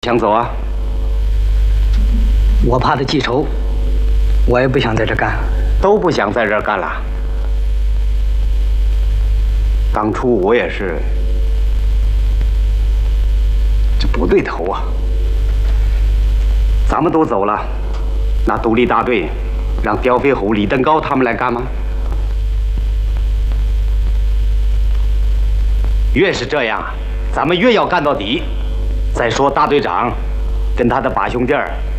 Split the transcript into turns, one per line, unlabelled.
想走啊？
我怕他记仇，我也不想在这干。
都不想在这儿干了。当初我也是，这不对头啊。咱们都走了，那独立大队让刁飞虎、李登高他们来干吗？越是这样，咱们越要干到底。再说大队长跟他的把兄弟儿